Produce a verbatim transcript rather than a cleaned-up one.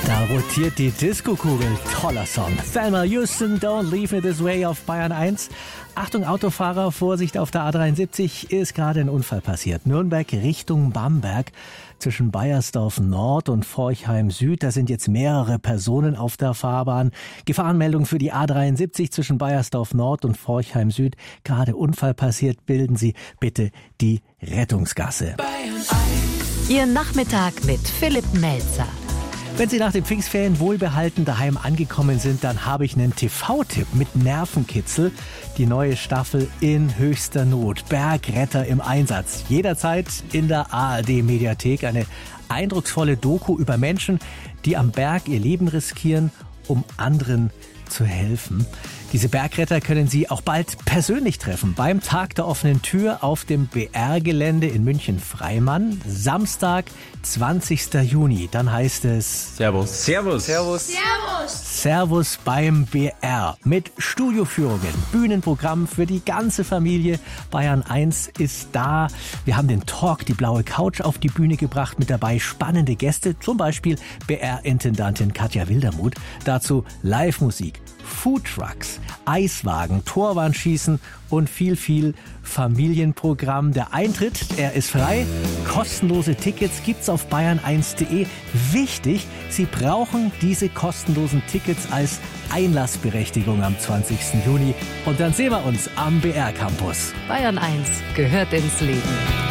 Da rotiert die Disco-Kugel. Toller Song. Thelma Houston, Don't Leave Me This Way auf Bayern eins. Achtung Autofahrer, Vorsicht auf der A dreiundsiebzig, ist gerade ein Unfall passiert. Nürnberg Richtung Bamberg zwischen Baiersdorf Nord und Forchheim Süd. Da sind jetzt mehrere Personen auf der Fahrbahn. Gefahrenmeldung für die A dreiundsiebzig zwischen Baiersdorf Nord und Forchheim Süd. Gerade Unfall passiert, bilden Sie bitte die Rettungsgasse. Ihr Nachmittag mit Philipp Melzer. Wenn Sie nach den Pfingstferien wohlbehalten daheim angekommen sind, dann habe ich einen T V-Tipp mit Nervenkitzel. Die neue Staffel in höchster Not. Bergretter im Einsatz. Jederzeit in der A R D-Mediathek. Eine eindrucksvolle Doku über Menschen, die am Berg ihr Leben riskieren, um anderen zu helfen. Diese Bergretter können Sie auch bald persönlich treffen. Beim Tag der offenen Tür auf dem B R-Gelände in München-Freimann. Samstag, zwanzigster Juni. Dann heißt es Servus. Servus. Servus. Servus. Servus beim B R. Mit Studioführungen, Bühnenprogramm für die ganze Familie. Bayern eins ist da. Wir haben den Talk, die blaue Couch auf die Bühne gebracht. Mit dabei spannende Gäste, zum Beispiel B R-Intendantin Katja Wildermuth. Dazu Live-Musik, Foodtrucks, Eiswagen, Torwandschießen und viel, viel Familienprogramm. Der Eintritt, er ist frei. Kostenlose Tickets gibt's auf bayern eins punkt de. Wichtig, Sie brauchen diese kostenlosen Tickets als Einlassberechtigung am zwanzigsten Juni. Und dann sehen wir uns am B R-Campus. Bayern eins gehört ins Leben.